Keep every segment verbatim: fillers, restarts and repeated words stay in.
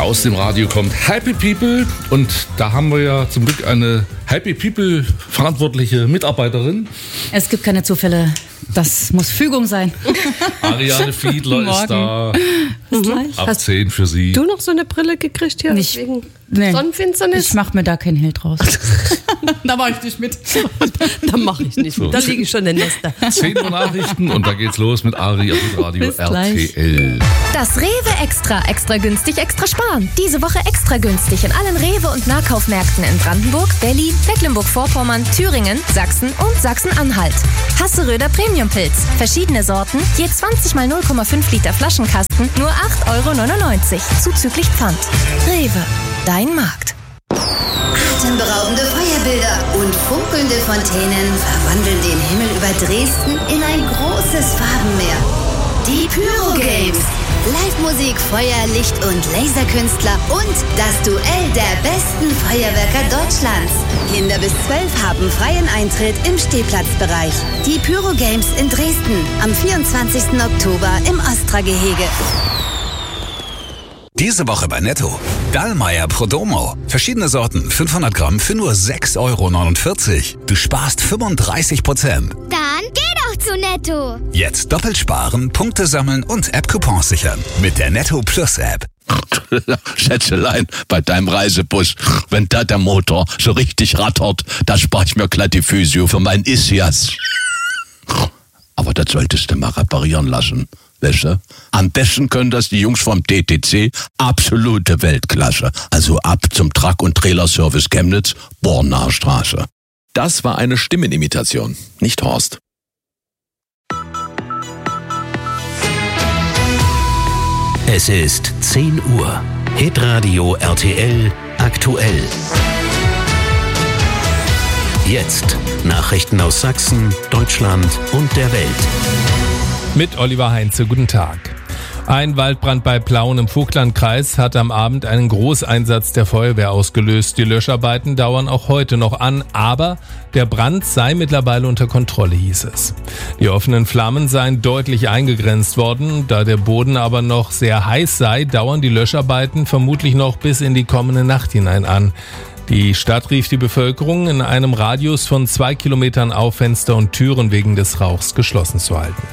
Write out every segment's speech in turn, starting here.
Aus dem Radio kommt Happy People und da haben wir ja zum Glück eine Happy People verantwortliche Mitarbeiterin. Es gibt keine Zufälle, das muss Fügung sein. Ariane Fiedler ist da. Mhm. Ab zehn für Sie. Du noch so eine Brille gekriegt hier Nicht, wegen nee. Sonnenfinsternis? Ich mach mir da keinen Hehl draus. Da mache ich nicht mit. Da mache ich nicht mit. So. Da liege ich schon in der Nester. zehn Uhr Nachrichten und da geht's los mit Ari auf dem Radio Bis R T L. Das Rewe Extra, extra günstig, extra sparen. Diese Woche extra günstig in allen Rewe- und Nahkaufmärkten in Brandenburg, Berlin, Mecklenburg-Vorpommern, Thüringen, Sachsen und Sachsen-Anhalt. Hasseröder Premium-Pilz. Verschiedene Sorten, je zwanzig mal null Komma fünf Liter Flaschenkasten, nur acht Euro neunundneunzig, zuzüglich Pfand. Rewe, dein Markt. Atemberaubende Feuerbilder und funkelnde Fontänen verwandeln den Himmel über Dresden in ein großes Farbenmeer. Die Pyro Games. Live-Musik, Feuer, Licht und Laserkünstler und das Duell der besten Feuerwerker Deutschlands. Kinder bis zwölf haben freien Eintritt im Stehplatzbereich. Die Pyro Games in Dresden am vierundzwanzigsten Oktober im Ostra-Gehege. Diese Woche bei Netto. Dallmayr Prodomo. Verschiedene Sorten, fünfhundert Gramm für nur sechs Euro neunundvierzig. Du sparst fünfunddreißig Prozent. Dann geh doch zu Netto. Jetzt doppelt sparen, Punkte sammeln und App-Coupons sichern. Mit der Netto Plus App. Schätzelein, bei deinem Reisebus, wenn da der Motor so richtig rattert, da spare ich mir glatt die Physio für mein Ischias. Aber das solltest du mal reparieren lassen. Weißt du? Am besten können das die Jungs vom D T C, absolute Weltklasse. Also ab zum Truck- und Trailerservice Chemnitz, Bornaer Straße. Das war eine Stimmenimitation, nicht Horst. Es ist zehn Uhr. Hitradio R T L aktuell. Jetzt Nachrichten aus Sachsen, Deutschland und der Welt. Mit Oliver Heinze, guten Tag. Ein Waldbrand bei Plauen im Vogtlandkreis hat am Abend einen Großeinsatz der Feuerwehr ausgelöst. Die Löscharbeiten dauern auch heute noch an, aber der Brand sei mittlerweile unter Kontrolle, hieß es. Die offenen Flammen seien deutlich eingegrenzt worden. Da der Boden aber noch sehr heiß sei, dauern die Löscharbeiten vermutlich noch bis in die kommende Nacht hinein an. Die Stadt rief die Bevölkerung, in einem Radius von zwei Kilometern auf Fenster und Türen wegen des Rauchs geschlossen zu halten.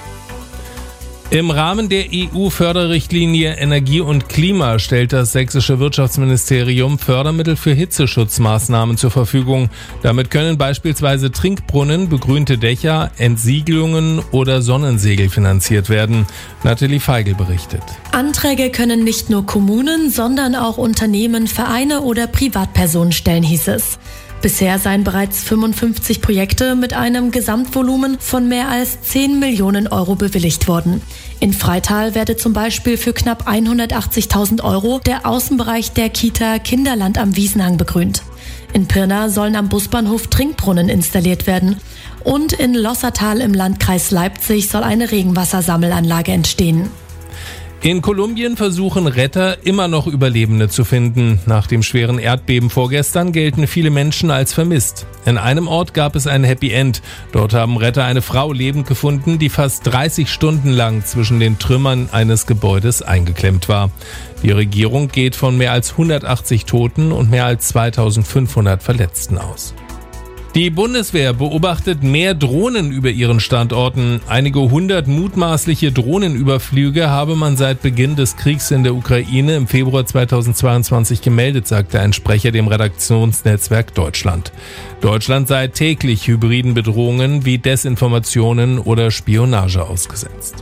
Im Rahmen der E U-Förderrichtlinie Energie und Klima stellt das sächsische Wirtschaftsministerium Fördermittel für Hitzeschutzmaßnahmen zur Verfügung. Damit können beispielsweise Trinkbrunnen, begrünte Dächer, Entsiegelungen oder Sonnensegel finanziert werden. Nathalie Feigl berichtet. Anträge können nicht nur Kommunen, sondern auch Unternehmen, Vereine oder Privatpersonen stellen, hieß es. Bisher seien bereits fünfundfünfzig Projekte mit einem Gesamtvolumen von mehr als zehn Millionen Euro bewilligt worden. In Freital werde zum Beispiel für knapp hundertachtzigtausend Euro der Außenbereich der Kita Kinderland am Wiesenhang begrünt. In Pirna sollen am Busbahnhof Trinkbrunnen installiert werden. Und in Lossertal im Landkreis Leipzig soll eine Regenwassersammelanlage entstehen. In Kolumbien versuchen Retter immer noch Überlebende zu finden. Nach dem schweren Erdbeben vorgestern gelten viele Menschen als vermisst. In einem Ort gab es ein Happy End. Dort haben Retter eine Frau lebend gefunden, die fast dreißig Stunden lang zwischen den Trümmern eines Gebäudes eingeklemmt war. Die Regierung geht von mehr als hundertachtzig Toten und mehr als zweitausendfünfhundert Verletzten aus. Die Bundeswehr beobachtet mehr Drohnen über ihren Standorten. Einige hundert mutmaßliche Drohnenüberflüge habe man seit Beginn des Kriegs in der Ukraine im Februar zweitausendzweiundzwanzig gemeldet, sagte ein Sprecher dem Redaktionsnetzwerk Deutschland. Deutschland sei täglich hybriden Bedrohungen wie Desinformationen oder Spionage ausgesetzt.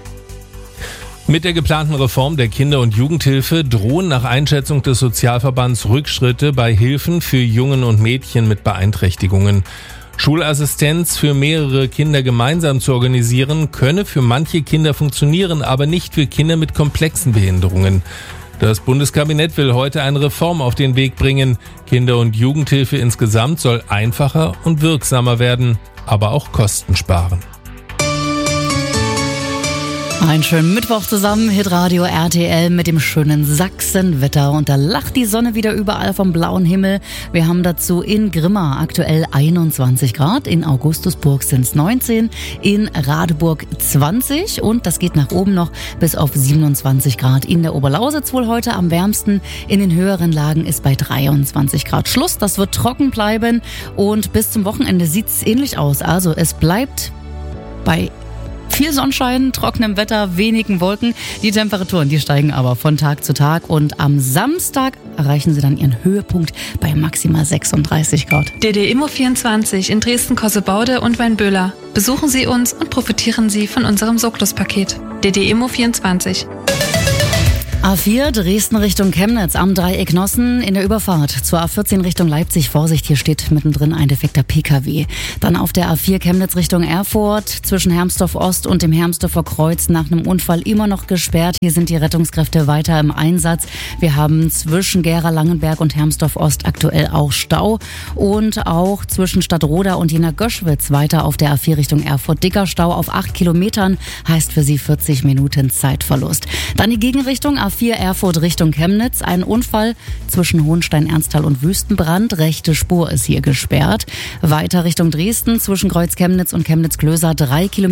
Mit der geplanten Reform der Kinder- und Jugendhilfe drohen nach Einschätzung des Sozialverbands Rückschritte bei Hilfen für Jungen und Mädchen mit Beeinträchtigungen. Schulassistenz für mehrere Kinder gemeinsam zu organisieren, könne für manche Kinder funktionieren, aber nicht für Kinder mit komplexen Behinderungen. Das Bundeskabinett will heute eine Reform auf den Weg bringen. Kinder- und Jugendhilfe insgesamt soll einfacher und wirksamer werden, aber auch Kosten sparen. Einen schönen Mittwoch zusammen, Hitradio R T L mit dem schönen Sachsenwetter. Und da lacht die Sonne wieder überall vom blauen Himmel. Wir haben dazu in Grimma aktuell einundzwanzig Grad, in Augustusburg sind es neunzehn, in Radeburg zwanzig und das geht nach oben noch bis auf siebenundzwanzig Grad. In der Oberlausitz wohl heute am wärmsten, in den höheren Lagen ist bei dreiundzwanzig Grad Schluss. Das wird trocken bleiben und bis zum Wochenende sieht es ähnlich aus. Also es bleibt bei viel Sonnenschein, trockenem Wetter, wenigen Wolken. Die Temperaturen, die steigen aber von Tag zu Tag und am Samstag erreichen sie dann ihren Höhepunkt bei maximal sechsunddreißig Grad. D D Immo vierundzwanzig in Dresden-Kossebaude und Weinböhler. Besuchen Sie uns und profitieren Sie von unserem Socklus-Paket. D D Immo vierundzwanzig. A vier Dresden Richtung Chemnitz am Dreieck Nossen in der Überfahrt zur A vierzehn Richtung Leipzig. Vorsicht, hier steht mittendrin ein defekter P K W. Dann auf der A vier Chemnitz Richtung Erfurt zwischen Hermsdorf Ost und dem Hermsdorfer Kreuz nach einem Unfall immer noch gesperrt. Hier sind die Rettungskräfte weiter im Einsatz. Wir haben zwischen Gera-Langenberg und Hermsdorf Ost aktuell auch Stau und auch zwischen Stadtroda und Jena-Göschwitz weiter auf der A vier Richtung Erfurt. Dicker Stau auf acht Kilometern heißt für Sie vierzig Minuten Zeitverlust. Dann die Gegenrichtung A vier Erfurt Richtung Chemnitz. Ein Unfall zwischen Hohenstein, Ernsthal und Wüstenbrand. Rechte Spur ist hier gesperrt. Weiter Richtung Dresden zwischen Kreuz Chemnitz und Chemnitz-Klöser drei Kilometer.